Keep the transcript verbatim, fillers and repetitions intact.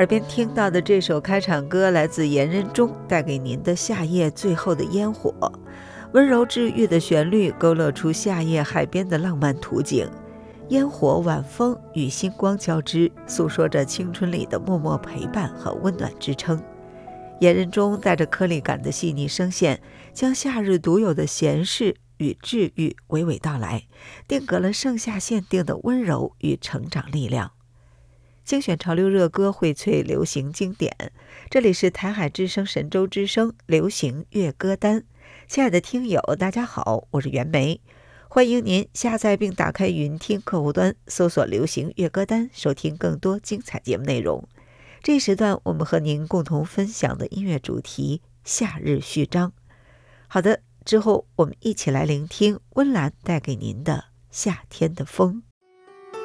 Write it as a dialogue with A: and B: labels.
A: 耳边听到的这首开场歌来自严仁中带给您的夏夜最后的烟火，温柔治愈的旋律勾勒出夏夜海边的浪漫图景，烟火晚风与星光交织，诉说着青春里的默默陪伴和温暖支撑。严仁中带着颗粒感的细腻声线，将夏日独有的闲适与治愈娓娓道来，定格了盛夏限定的温柔与成长力量。精选潮流热歌，荟萃流行经典，这里是台海之声神州之声流行乐歌单。亲爱的听友大家好，我是袁梅，欢迎您下载并打开云听客户端，搜索流行乐歌单，收听更多精彩节目内容。这一时段我们和您共同分享的音乐主题夏日序章。好的，之后我们一起来聆听温岚带给您的夏天的风。